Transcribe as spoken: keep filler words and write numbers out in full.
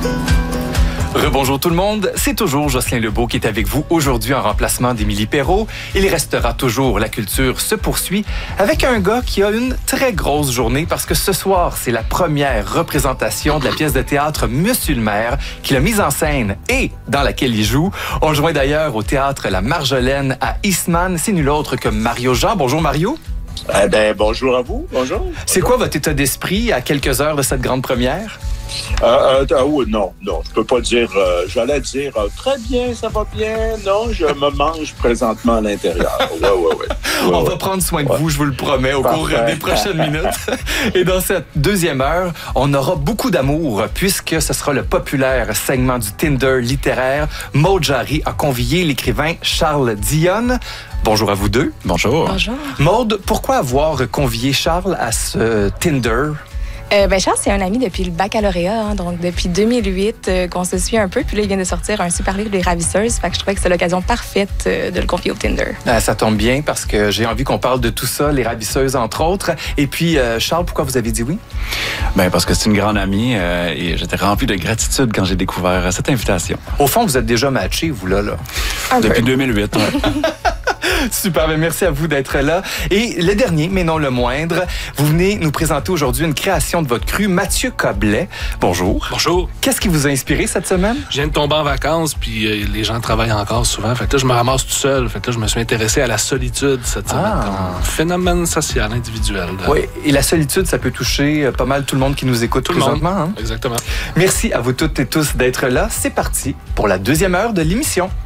Rebonjour tout le monde, c'est toujours Jocelyn Lebeau qui est avec vous aujourd'hui en remplacement d'Émilie Perrault. Il restera toujours La Culture se poursuit avec un gars qui a une très grosse journée parce que ce soir, c'est la première représentation de la pièce de théâtre Monsieur le maire qu'il a mise en scène et dans laquelle il joue. On le joint d'ailleurs au théâtre La Marjolaine à Eastman. C'est nul autre que Mario Jean. Bonjour Mario. Eh bien, bonjour à vous. Bonjour. C'est quoi votre état d'esprit à quelques heures de cette grande première? Euh, euh, oh, non, non, je peux pas dire. Euh, J'allais dire euh, très bien, ça va bien. Non, je me mange présentement à l'intérieur. Ouais, ouais, ouais. ouais On ouais. va prendre soin de ouais. vous, je vous le promets, au Parfait. cours des prochaines minutes. Et dans cette deuxième heure, on aura beaucoup d'amour puisque ce sera le populaire segment du Tinder littéraire. Maude Jarry a convié l'écrivain Charles Dionne. Bonjour à vous deux. Bonjour. Bonjour. Maude, pourquoi avoir convié Charles à ce Tinder? Euh, ben Charles, c'est un ami depuis le baccalauréat, hein, donc depuis deux mille huit euh, qu'on se suit un peu. Puis là, il vient de sortir un super livre, Les Ravisseuses. Fait que je trouvais que c'est l'occasion parfaite euh, de le confier au Tinder. Ah, ça tombe bien parce que j'ai envie qu'on parle de tout ça, Les Ravisseuses entre autres. Et puis, euh, Charles, pourquoi vous avez dit oui? Ben parce que c'est une grande amie euh, et j'étais rempli de gratitude quand j'ai découvert cette invitation. Au fond, vous êtes déjà matchés, vous là, là. Un Depuis peu. deux mille huit. Ouais. Super, bien merci à vous d'être là. Et le dernier, mais non le moindre, vous venez nous présenter aujourd'hui une création de votre cru, Mathieu Coblet. Bonjour. Bonjour. Qu'est-ce qui vous a inspiré cette semaine? Je viens de tomber en vacances, puis euh, les gens travaillent encore souvent. Fait que là, je me ramasse tout seul. Fait que là, je me suis intéressé à la solitude cette semaine. Ah. Un phénomène social, individuel. là. Oui, et la solitude, ça peut toucher pas mal tout le monde qui nous écoute Tout le monde. présentement. Hein? Exactement. Merci à vous toutes et tous d'être là. C'est parti pour la deuxième heure de l'émission.